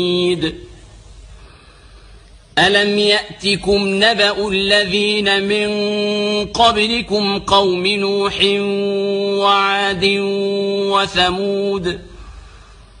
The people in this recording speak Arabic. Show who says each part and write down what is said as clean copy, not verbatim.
Speaker 1: ألم يأتكم نبأ الذين من قبلكم قوم نوح وعاد وثمود